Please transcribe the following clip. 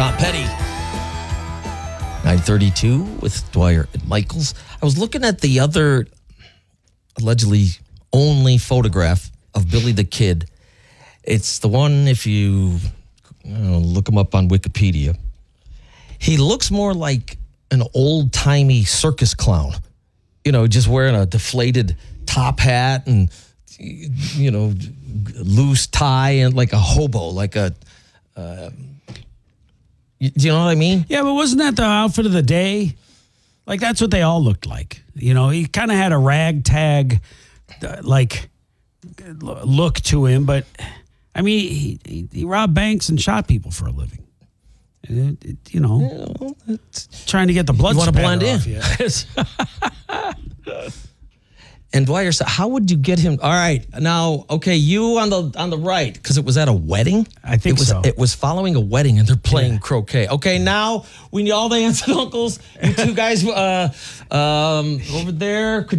Tom Petty. 9:32 with Dwyer and Michaels. I was looking at the other allegedly only photograph of Billy the Kid. It's the one, if you look him up on Wikipedia. He looks more like an old-timey circus clown. Just wearing a deflated top hat and, loose tie and like a hobo, like a... do you know what I mean? Yeah, but wasn't that the outfit of the day? Like, that's what they all looked like. He kind of had a ragtag, look to him. But, I mean, he robbed banks and shot people for a living. Trying to get the blood spatter blend off in. And Dwyer said, how would you get him? All right. Now, okay, you on the right, because it was at a wedding? I think so. It was following a wedding, and they're playing croquet. Okay, now we need all the aunts and uncles. You two guys over there.